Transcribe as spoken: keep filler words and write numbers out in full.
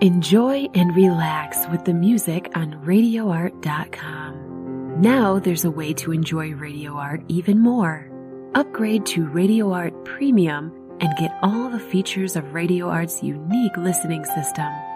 Enjoy and relax with the music on radio art dot com. Now there's a way to enjoy Radio Art even more. Upgrade to Radio Art Premium and get all the features of Radio Art's unique listening system.